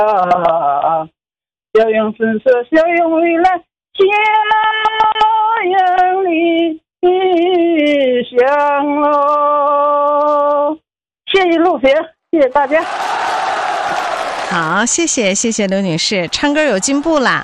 笑容sun色，笑容未来，家园里相喽。谢谢陆姐，谢谢大家。 好，谢谢刘女士，唱歌有进步啦。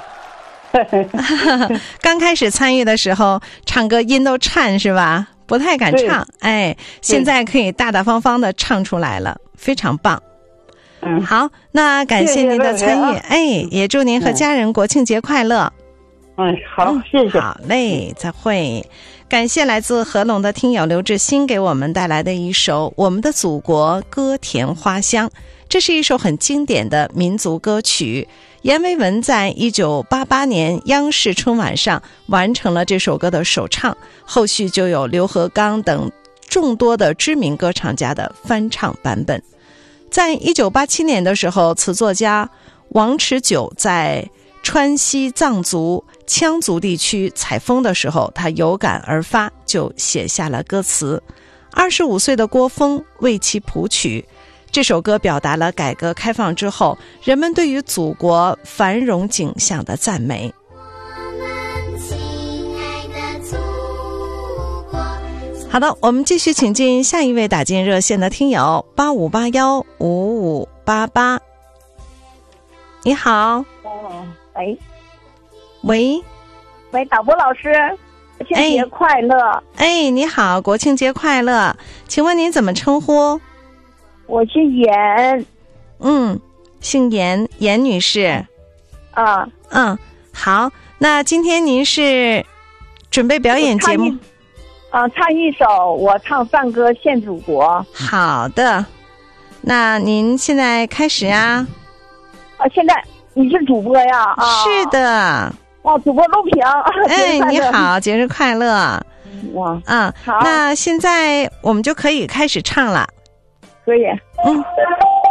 刚开始参与的时候，唱歌音都颤是吧？不太敢唱，哎，现在可以大大方方的唱出来了，非常棒。好，那感谢您的参与，哎，也祝您和家人国庆节快乐。 好，谢谢。 好嘞，再会。感谢来自合隆的听友刘志新给我们带来的一首《我们的祖国歌甜花香》，这是一首很经典的民族歌曲。阎维文在1988年央视春晚上完成了这首歌的首唱，后续就有刘和刚等众多的知名歌唱家的翻唱版本。在1987年的时候，词作家王持久在川西藏族、羌族地区采风的时候，他有感而发，就写下了歌词。25岁的郭峰为其谱曲，这首歌表达了改革开放之后人们对于祖国繁荣景象的赞美。好的，我们继续请进下一位打进热线的听友85815588。你好。喂， 导播老师，国庆节快乐。 哎，你好，国庆节快乐。请问您怎么称呼？ 我姓严。 姓严，严女士。好，那今天您是准备表演节目？ 唱一首我唱赞歌献祖国。 好的，那您现在开始呀。 现在你是主播呀？ 是的。 主播陆平。 哎，你好，节日快乐。 好， 那现在我们就可以开始唱了。 可以。